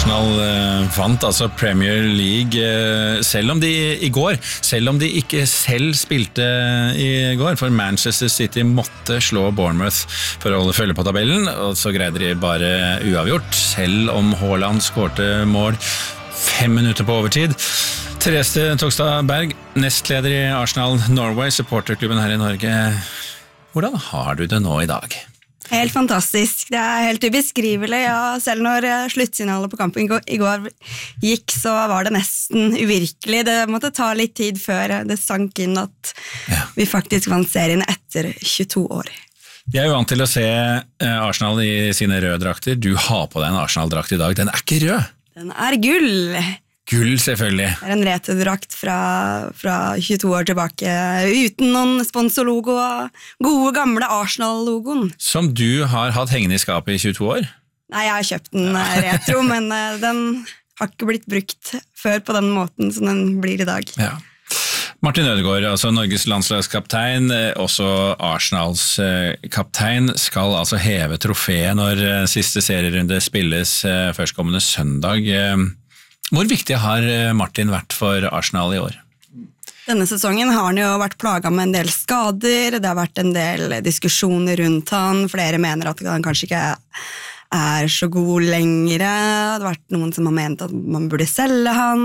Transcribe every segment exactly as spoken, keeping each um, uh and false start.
Arsenal eh, vant altså Premier League eh, selv om de i går, selv om de ikke selv spilte i går, for Manchester City måtte slå Bournemouth for å holde følge på tabellen, og så greide de bare uavgjort, selv om Haaland skårte mål fem minutter på overtid. Therese Togstad Berg, nestleder i Arsenal Norway, supporterklubben her i Norge. Hvordan har du det nå i dag? Helt fantastisk. Det er helt ubeskrivelig. Ja, selv når sluttsignalet på kampen i går gikk, så var det nesten uvirkelig. Det måtte ta litt tid før det sank inn at ja. vi faktisk vant serien etter tjueto år. Jeg er jo vant til å se Arsenal i sine røde drakter. Du har på deg en Arsenal-drakt i dag. Den er ikke rød. Den er gull. Gull, selvfølgelig. Det er en returdrakt fra, fra tjueto år tilbake, uten noen sponsorlogo, gode gamle Arsenal-logoen. Som du har hatt hengende i skapet i tjueto år? Nei, jeg har kjøpt den retro, men den har ikke blitt brukt før på den måten som den blir i dag. Ja. Martin Ødegaard, altså Norges landslagskaptein, også Arsenals kaptein, skal altså heve trofeet når siste serierunde spilles førstkommende søndag. Hvor viktig har Martin vært for Arsenal i år? Denne sesongen har han jo vært plaget med en del skader, det har vært en del diskusjoner rundt han, flere mener at han kanskje ikke er så god lenger, det har vært noen som har ment at man burde selge han,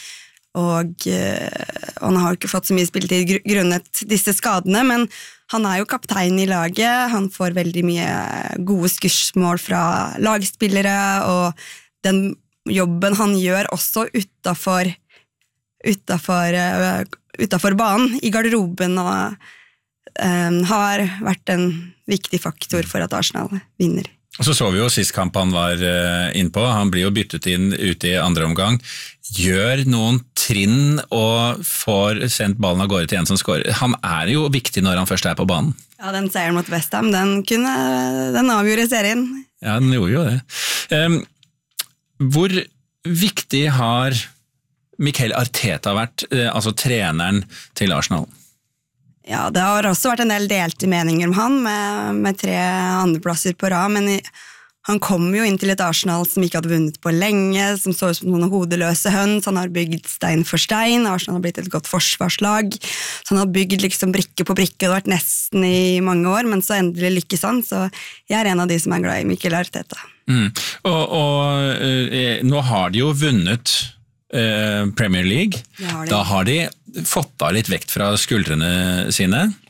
og han har ikke fått så mye spilletid grunnet disse skadene, men han er jo kaptein i laget, han får veldig mye gode skursmål fra lagspillere, og den jobben han gjør også utenfor, utenfor, utenfor banen, i garderoben, og um, har vært en viktig faktor for at Arsenal vinner. Og så så vi jo sist kamp han var inn på, han blir jo byttet inn ute i andre omgang, gjør noen trinn og får sendt ballen av gårde til en som skårer. Han er jo viktig når han først er på banen. Ja, den seieren mot West Ham, den kunne, den avgjorde serien. Ja, den gjorde jo det. Um, Hvor viktig har Mikel Arteta vært, altså treneren til Arsenal? Ja, det har også vært en del delte meninger om han, med, med tre andreplasser på rad, men han kom jo inn til et Arsenal som ikke hadde vunnet på lenge, som så ut som noen hodeløse høns, han har bygd stein for stein, Arsenal har blitt et godt forsvarslag, så han har bygd liksom brikke på brikke, det har vært nesten i mange år, men så endelig lykkes han, så jeg er en av de som er glad i Mikel Arteta. Mm. Og, og eh, nå har de jo vunnet eh, Premier League, har de. Da har de fått av litt vekt fra skuldrene sine.